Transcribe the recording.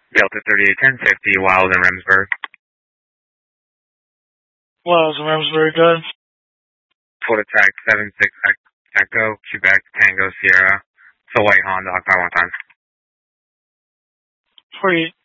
Delta 381050, Wild in Remsburg. Wild in Remsburg, good. Port attack 76 Echo, Quebec, Tango, Sierra. It's a white Honda, I'll call one time. 48